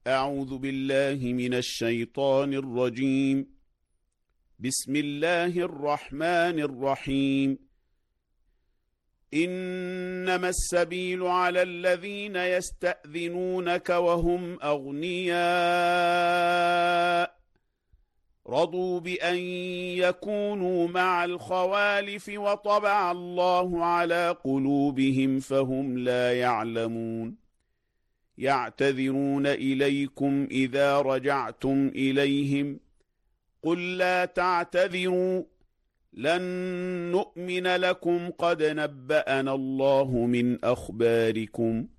أعوذ بالله من الشيطان الرجيم. بسم الله الرحمن الرحيم. إنما السبيل على الذين يستأذنونك وهم أغنياء رضوا بأن يكونوا مع الخوالف وطبع الله على قلوبهم فهم لا يعلمون. يعتذرون إليكم إذا رجعتم إليهم قل لا تعتذروا لن نؤمن لكم قد نبأنا الله من أخباركم